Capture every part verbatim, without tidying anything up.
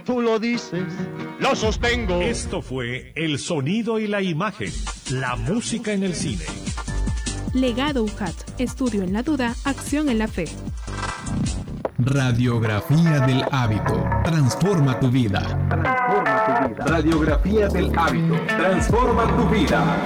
Tú lo dices, lo sostengo. Esto fue El Sonido y la Imagen, la música en el cine. Legado U J A T, estudio en la duda, acción en la fe. Radiografía del hábito, transforma tu vida. Transforma tu vida. Radiografía del hábito, transforma tu vida.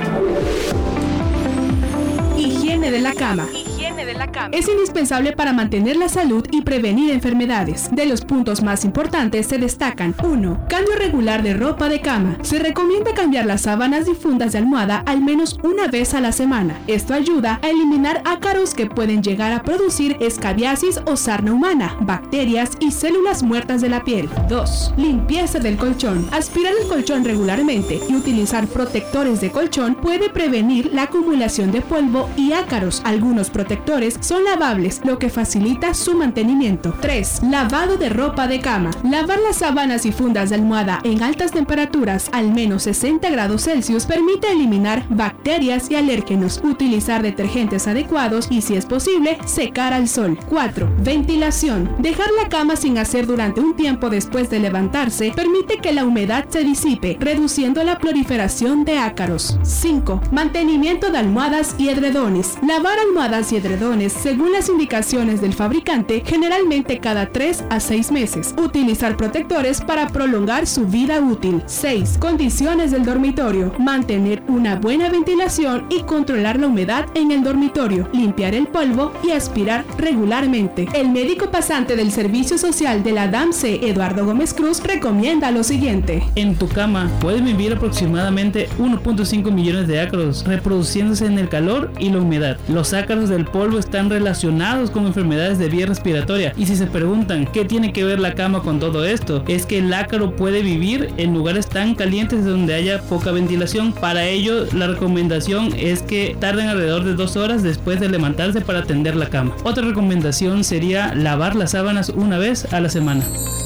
Higiene de la cama. Higiene de la cama. Es indispensable para mantener la salud y prevenir enfermedades. De los puntos más importantes se destacan: uno. Cambio regular de ropa de cama. Se recomienda cambiar las sábanas y fundas de almohada al menos una vez a la semana. Esto ayuda a eliminar ácaros que pueden llegar a producir escabiasis o sarna humana, bacterias y células muertas de la piel. dos. Limpieza del colchón. Aspirar el colchón regularmente y utilizar protectores de colchón puede prevenir la acumulación de polvo y ácaros. Algunos protectores son lavables, lo que facilita su mantenimiento. tres. Lavado de ropa de cama. Lavar las sábanas y fundas de almohada en altas temperaturas, al menos sesenta grados Celsius, permite eliminar bacterias y alérgenos. Utilizar detergentes adecuados y, si es posible, secar al sol. cuatro. Ventilación. Dejar la cama sin hacer durante un tiempo después de levantarse permite que la humedad se disipe, reduciendo la proliferación de ácaros. cinco. Mantenimiento de almohadas y edredones. Lavar almohadas y edredones según las indicaciones del fabricante, generalmente cada tres a seis meses. Utilizar protectores para prolongar su vida útil. seis. Condiciones del dormitorio. Mantener una buena ventilación y controlar la humedad en el dormitorio. Limpiar el polvo y aspirar regularmente. El médico pasante del Servicio Social de la D A M C, Eduardo Gómez Cruz, recomienda lo siguiente. En tu cama pueden vivir aproximadamente uno punto cinco millones de ácaros, reproduciéndose en el calor y la humedad. Los ácaros del polvo están relacionados con enfermedades de vía respiratoria, y si se preguntan qué tiene que ver la cama con todo esto, es que el ácaro puede vivir en lugares tan calientes donde haya poca ventilación. Para ello, la recomendación es que tarden alrededor de dos horas después de levantarse para tender la cama. Otra recomendación sería lavar las sábanas una vez a la semana.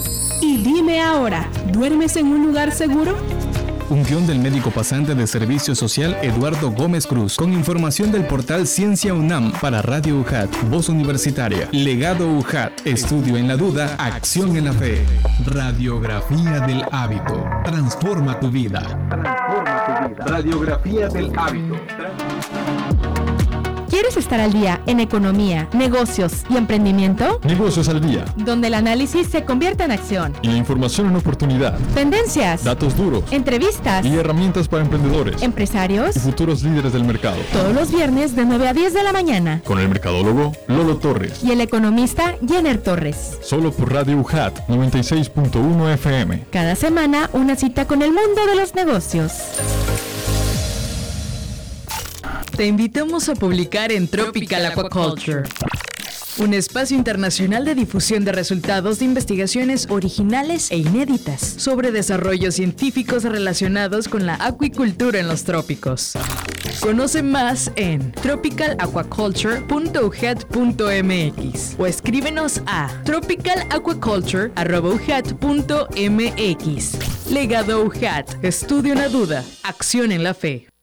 Y dime ahora, ¿duermes en un lugar seguro? Un guión del médico pasante de Servicio Social Eduardo Gómez Cruz, con información del portal Ciencia UNAM para Radio U J A T, Voz Universitaria. Legado U J A T, estudio en la duda, acción en la fe. Radiografía del hábito, transforma tu vida. Transforma tu vida. Radiografía del hábito. ¿Quieres estar al día en economía, negocios y emprendimiento? Negocios al día, donde el análisis se convierte en acción y la información en oportunidad. Tendencias, datos duros, entrevistas y herramientas para emprendedores, empresarios y futuros líderes del mercado. Todos los viernes de nueve a diez de la mañana. Con el mercadólogo Lolo Torres y el economista Jenner Torres. Solo por Radio U J A T noventa y seis punto uno F M. Cada semana una cita con el mundo de los negocios. Te invitamos a publicar en Tropical Aquaculture, un espacio internacional de difusión de resultados de investigaciones originales e inéditas sobre desarrollos científicos relacionados con la acuicultura en los trópicos. Conoce más en tropical aquaculture punto u j a t punto m x o escríbenos a tropical aquaculture arroba u j a t punto m x. Legado U J A T, estudio en la duda, acción en la fe.